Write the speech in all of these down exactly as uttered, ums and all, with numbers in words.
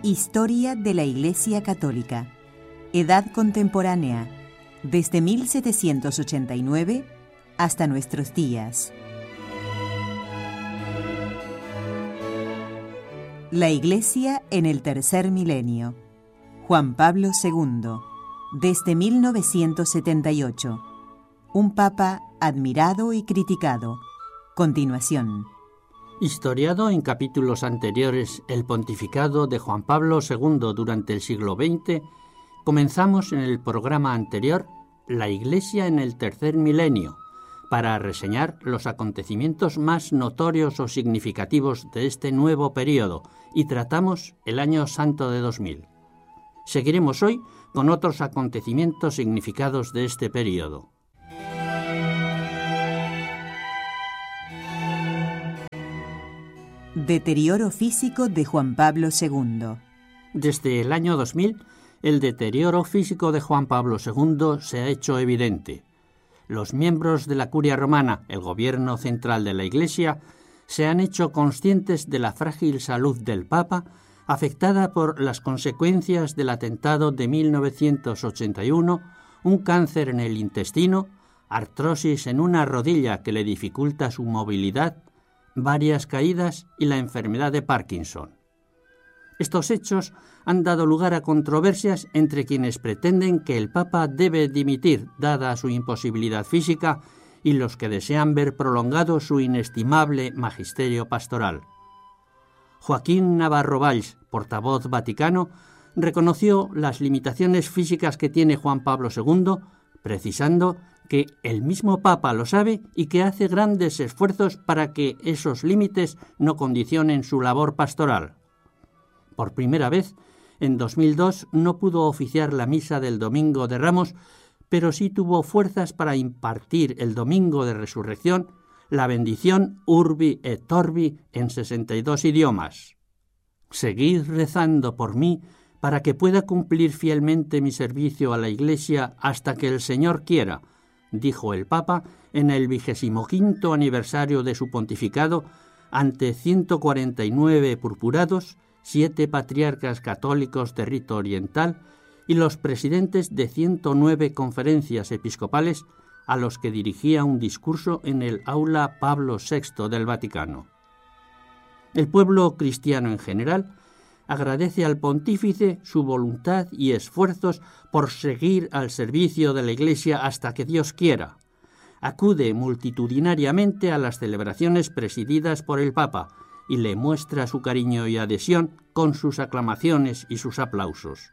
Historia de la Iglesia Católica. Edad contemporánea, desde mil setecientos ochenta y nueve hasta nuestros días. La Iglesia en el tercer milenio. Juan Pablo segundo, desde mil novecientos setenta y ocho. Un papa admirado y criticado. Continuación. Historiado en capítulos anteriores el pontificado de Juan Pablo segundo durante el siglo veinte, comenzamos en el programa anterior La Iglesia en el tercer milenio, para reseñar los acontecimientos más notorios o significativos de este nuevo período, y tratamos el año santo de dos mil. Seguiremos hoy con otros acontecimientos significados de este período. Deterioro físico de Juan Pablo segundo. Desde el año dos mil, el deterioro físico de Juan Pablo segundo se ha hecho evidente. Los miembros de la Curia Romana, el gobierno central de la Iglesia, se han hecho conscientes de la frágil salud del Papa, afectada por las consecuencias del atentado de mil novecientos ochenta y uno, un cáncer en el intestino, artrosis en una rodilla que le dificulta su movilidad, varias caídas y la enfermedad de Parkinson. Estos hechos han dado lugar a controversias entre quienes pretenden que el Papa debe dimitir dada su imposibilidad física y los que desean ver prolongado su inestimable magisterio pastoral. Joaquín Navarro Valls, portavoz vaticano, reconoció las limitaciones físicas que tiene Juan Pablo segundo, precisando que el mismo Papa lo sabe y que hace grandes esfuerzos para que esos límites no condicionen su labor pastoral. Por primera vez, en dos mil dos no pudo oficiar la misa del Domingo de Ramos, pero sí tuvo fuerzas para impartir el Domingo de Resurrección la bendición Urbi et Orbi en sesenta y dos idiomas. Seguid rezando por mí para que pueda cumplir fielmente mi servicio a la Iglesia hasta que el Señor quiera, dijo el Papa en el vigésimo quinto aniversario de su pontificado ante ciento cuarenta y nueve purpurados, siete patriarcas católicos de rito oriental y los presidentes de ciento nueve conferencias episcopales a los que dirigía un discurso en el aula Pablo sexto del Vaticano. El pueblo cristiano en general agradece al pontífice su voluntad y esfuerzos por seguir al servicio de la Iglesia hasta que Dios quiera. Acude multitudinariamente a las celebraciones presididas por el Papa y le muestra su cariño y adhesión con sus aclamaciones y sus aplausos.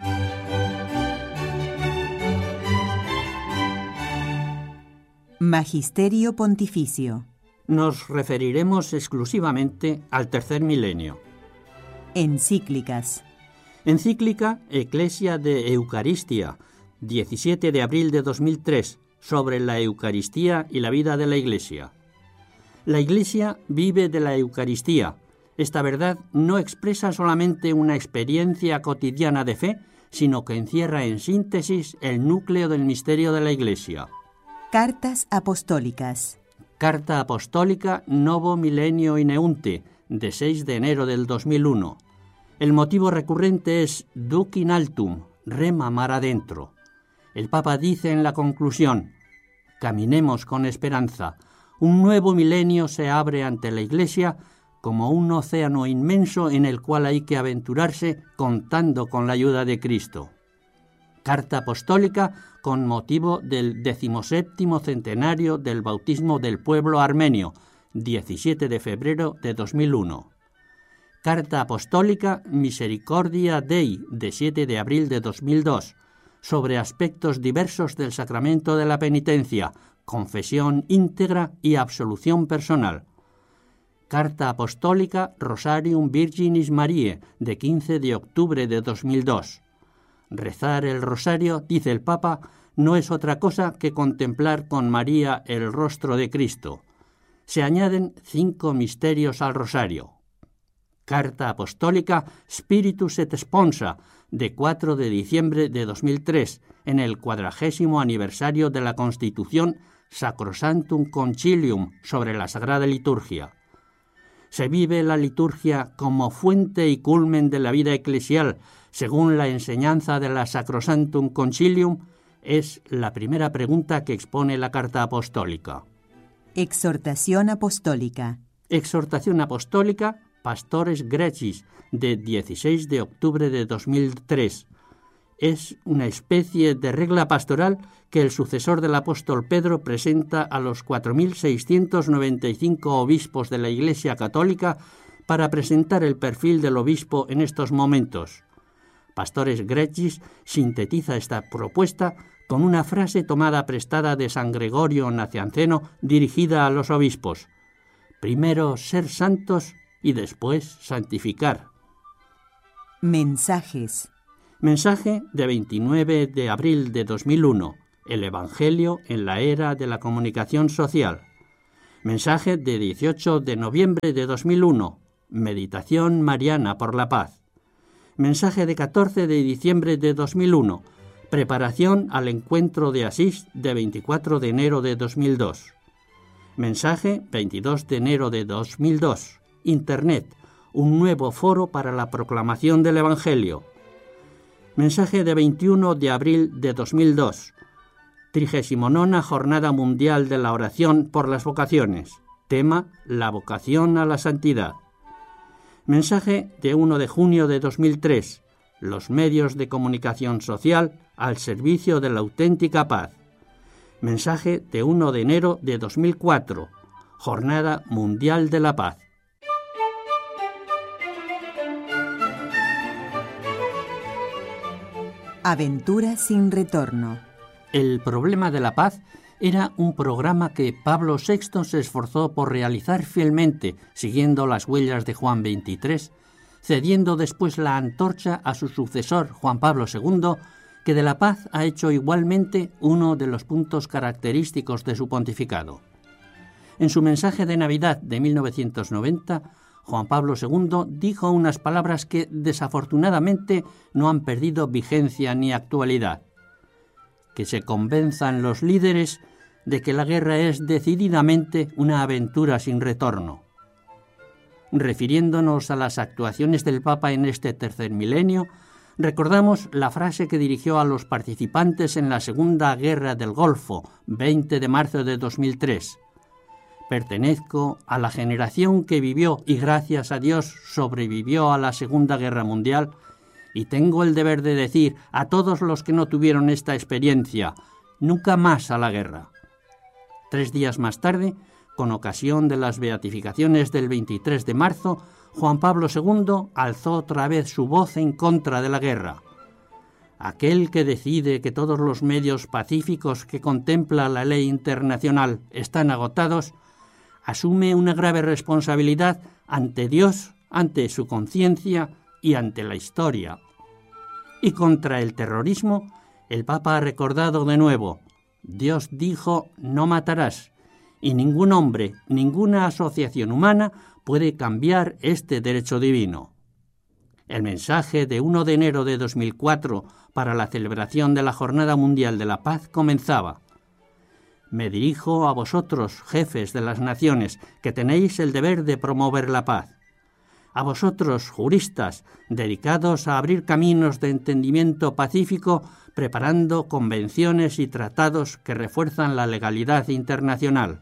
Magisterio Pontificio. Nos referiremos exclusivamente al tercer milenio. Encíclicas. Encíclica Ecclesia de Eucaristia, diecisiete de abril de dos mil tres, sobre la Eucaristía y la vida de la Iglesia. La Iglesia vive de la Eucaristía. Esta verdad no expresa solamente una experiencia cotidiana de fe, sino que encierra en síntesis el núcleo del misterio de la Iglesia. Cartas apostólicas. Carta apostólica Novo Milenio Ineunte, de seis de enero del dos mil uno. El motivo recurrente es Duc in altum, rema mar adentro. El Papa dice en la conclusión: caminemos con esperanza. Un nuevo milenio se abre ante la Iglesia como un océano inmenso en el cual hay que aventurarse contando con la ayuda de Cristo. Carta apostólica con motivo del decimoséptimo centenario del bautismo del pueblo armenio, diecisiete de febrero de dos mil uno. Carta apostólica Misericordia Dei, de siete de abril de dos mil dos, sobre aspectos diversos del sacramento de la penitencia, confesión íntegra y absolución personal. Carta apostólica Rosarium Virginis Mariae, de quince de octubre de dos mil dos. Rezar el rosario, dice el Papa, no es otra cosa que contemplar con María el rostro de Cristo. Se añaden cinco misterios al rosario. Carta apostólica Spiritus et Sponsa, de cuatro de diciembre de dos mil tres, en el cuadragésimo aniversario de la Constitución Sacrosanctum Concilium sobre la Sagrada Liturgia. Se vive la liturgia como fuente y culmen de la vida eclesial, según la enseñanza de la Sacrosanctum Concilium, es la primera pregunta que expone la Carta Apostólica. Exhortación apostólica. Exhortación apostólica Pastores Gregis, de dieciséis de octubre de dos mil tres. Es una especie de regla pastoral que el sucesor del apóstol Pedro presenta a los cuatro mil seiscientos noventa y cinco obispos de la Iglesia Católica para presentar el perfil del obispo en estos momentos. Pastores Gregis sintetiza esta propuesta con una frase tomada prestada de San Gregorio Nacianceno dirigida a los obispos. Primero ser santos y después santificar. Mensajes. Mensaje de veintinueve de abril de dos mil uno. El Evangelio en la era de la comunicación social. Mensaje de dieciocho de noviembre de dos mil uno. Meditación mariana por la paz. Mensaje de catorce de diciembre de dos mil uno. Preparación al encuentro de Asís de veinticuatro de enero de dos mil dos. Mensaje veintidós de enero de dos mil dos. Internet, un nuevo foro para la proclamación del Evangelio. Mensaje de veintiuno de abril de dos mil dos. trigésima nona Jornada Mundial de la Oración por las Vocaciones. Tema: la vocación a la santidad. Mensaje de uno de junio de dos mil tres. Los medios de comunicación social al servicio de la auténtica paz. Mensaje de uno de enero de dos mil cuatro. Jornada Mundial de la Paz. Aventura sin retorno. El problema de la paz era un programa que Pablo sexto se esforzó por realizar fielmente, siguiendo las huellas de Juan veintitrés, cediendo después la antorcha a su sucesor, Juan Pablo segundo, que de la paz ha hecho igualmente uno de los puntos característicos de su pontificado. En su mensaje de Navidad de mil novecientos noventa, Juan Pablo segundo dijo unas palabras que desafortunadamente no han perdido vigencia ni actualidad. Que se convenzan los líderes de que la guerra es decididamente una aventura sin retorno. Refiriéndonos a las actuaciones del Papa en este tercer milenio, recordamos la frase que dirigió a los participantes en la Segunda Guerra del Golfo, veinte de marzo de dos mil tres. Pertenezco a la generación que vivió y gracias a Dios sobrevivió a la Segunda Guerra Mundial y tengo el deber de decir a todos los que no tuvieron esta experiencia, nunca más a la guerra. Tres días más tarde, con ocasión de las beatificaciones del veintitrés de marzo, Juan Pablo segundo alzó otra vez su voz en contra de la guerra. Aquel que decide que todos los medios pacíficos que contempla la ley internacional están agotados, asume una grave responsabilidad ante Dios, ante su conciencia y ante la historia. Y contra el terrorismo, el Papa ha recordado de nuevo: Dios dijo, no matarás, y ningún hombre, ninguna asociación humana puede cambiar este derecho divino. El mensaje de uno de enero de dos mil cuatro para la celebración de la Jornada Mundial de la Paz comenzaba: Me dirijo a vosotros, jefes de las naciones, que tenéis el deber de promover la paz. A vosotros, juristas, dedicados a abrir caminos de entendimiento pacífico, preparando convenciones y tratados que refuerzan la legalidad internacional.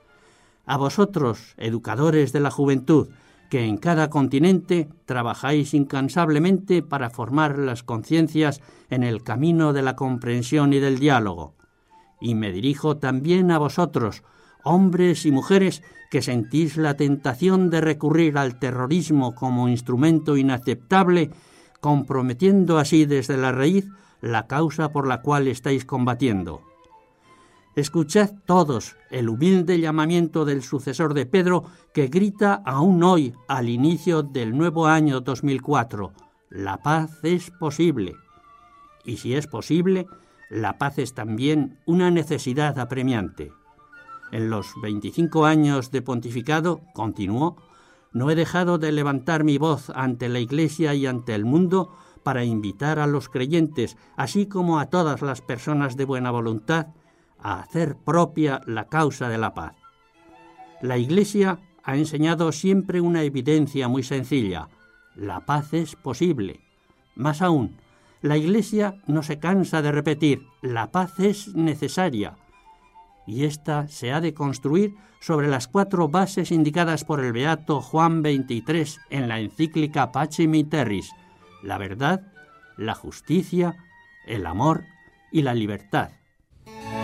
A vosotros, educadores de la juventud, que en cada continente trabajáis incansablemente para formar las conciencias en el camino de la comprensión y del diálogo. Y me dirijo también a vosotros, hombres y mujeres que sentís la tentación de recurrir al terrorismo como instrumento inaceptable, comprometiendo así desde la raíz la causa por la cual estáis combatiendo. Escuchad todos el humilde llamamiento del sucesor de Pedro que grita aún hoy, al inicio del nuevo año dos mil cuatro, la paz es posible. Y si es posible, la paz es también una necesidad apremiante. En los veinticinco años de pontificado, continuó, no he dejado de levantar mi voz ante la Iglesia y ante el mundo para invitar a los creyentes, así como a todas las personas de buena voluntad, a hacer propia la causa de la paz. La Iglesia ha enseñado siempre una evidencia muy sencilla: la paz es posible. Más aún, la Iglesia no se cansa de repetir: la paz es necesaria. Y ésta se ha de construir sobre las cuatro bases indicadas por el beato Juan veintitrés en la encíclica Pacem in Terris: la verdad, la justicia, el amor y la libertad.